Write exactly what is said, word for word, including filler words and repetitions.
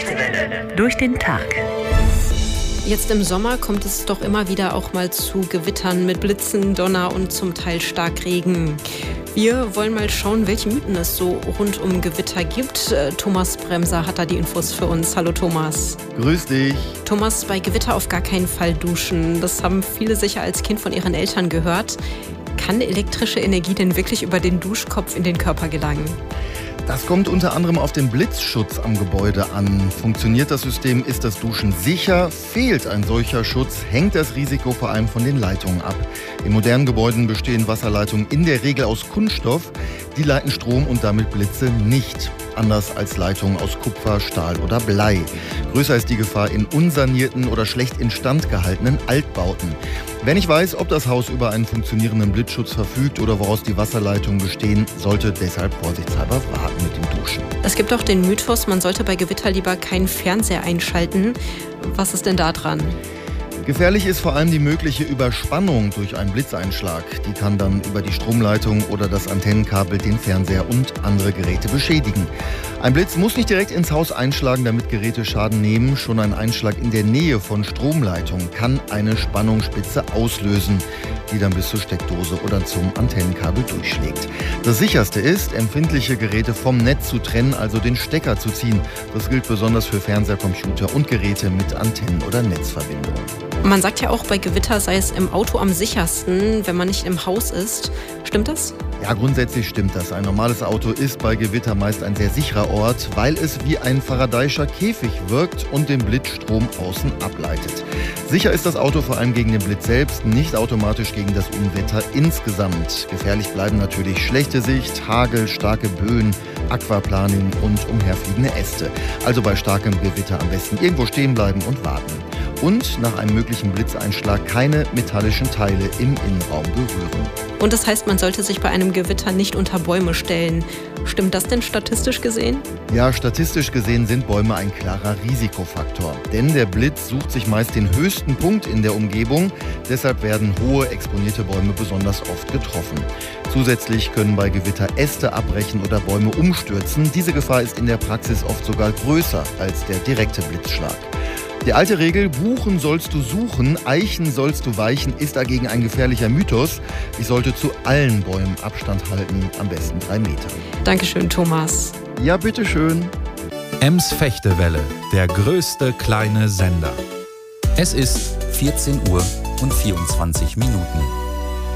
M's-Fechtewelle. Durch den Tag. Jetzt im Sommer kommt es doch immer wieder auch mal zu Gewittern mit Blitzen, Donner und zum Teil Starkregen. Wir wollen mal schauen, welche Mythen es so rund um Gewitter gibt. Thomas Bremser hat da die Infos für uns. Hallo Thomas. Grüß dich. Thomas, bei Gewitter auf gar keinen Fall duschen. Das haben viele sicher als Kind von ihren Eltern gehört. Kann elektrische Energie denn wirklich über den Duschkopf in den Körper gelangen? Das kommt unter anderem auf den Blitzschutz am Gebäude an. Funktioniert das System, ist das Duschen sicher? Fehlt ein solcher Schutz, hängt das Risiko vor allem von den Leitungen ab. In modernen Gebäuden bestehen Wasserleitungen in der Regel aus Kunststoff. Die leiten Strom und damit Blitze nicht. Anders als Leitungen aus Kupfer, Stahl oder Blei. Größer ist die Gefahr in unsanierten oder schlecht instand gehaltenen Altbauten. Wer nicht weiß, ob das Haus über einen funktionierenden Blitzschutz verfügt oder woraus die Wasserleitungen bestehen, sollte deshalb vorsichtshalber warten mit dem Duschen. Es gibt auch den Mythos, man sollte bei Gewitter lieber keinen Fernseher einschalten. Was ist denn da dran? Gefährlich ist vor allem die mögliche Überspannung durch einen Blitzeinschlag. Die kann dann über die Stromleitung oder das Antennenkabel den Fernseher und andere Geräte beschädigen. Ein Blitz muss nicht direkt ins Haus einschlagen, damit Geräte Schaden nehmen. Schon ein Einschlag in der Nähe von Stromleitungen kann eine Spannungsspitze auslösen, die dann bis zur Steckdose oder zum Antennenkabel durchschlägt. Das Sicherste ist, empfindliche Geräte vom Netz zu trennen, also den Stecker zu ziehen. Das gilt besonders für Fernseher, Computer und Geräte mit Antennen- oder Netzverbindungen. Man sagt ja auch, bei Gewitter sei es im Auto am sichersten, wenn man nicht im Haus ist. Stimmt das? Ja, grundsätzlich stimmt das. Ein normales Auto ist bei Gewitter meist ein sehr sicherer Ort, weil es wie ein Faraday'scher Käfig wirkt und den Blitzstrom außen ableitet. Sicher ist das Auto vor allem gegen den Blitz selbst, nicht automatisch gegen das Unwetter insgesamt. Gefährlich bleiben natürlich schlechte Sicht, Hagel, starke Böen, Aquaplaning und umherfliegende Äste. Also bei starkem Gewitter am besten irgendwo stehen bleiben und warten. Und nach einem möglichen Blitzeinschlag keine metallischen Teile im Innenraum berühren. Und das heißt, man sollte sich bei einem Gewitter nicht unter Bäume stellen. Stimmt das denn statistisch gesehen? Ja, statistisch gesehen sind Bäume ein klarer Risikofaktor. Denn der Blitz sucht sich meist den höchsten Punkt in der Umgebung. Deshalb werden hohe, exponierte Bäume besonders oft getroffen. Zusätzlich können bei Gewitter Äste abbrechen oder Bäume umstürzen. Diese Gefahr ist in der Praxis oft sogar größer als der direkte Blitzschlag. Die alte Regel, buchen sollst du suchen, eichen sollst du weichen, ist dagegen ein gefährlicher Mythos. Ich sollte zu allen Bäumen Abstand halten, am besten drei Meter. Dankeschön, Thomas. Ja, bitteschön. Ems-Fechtewelle, der größte kleine Sender. Es ist vierzehn Uhr und vierundzwanzig Minuten.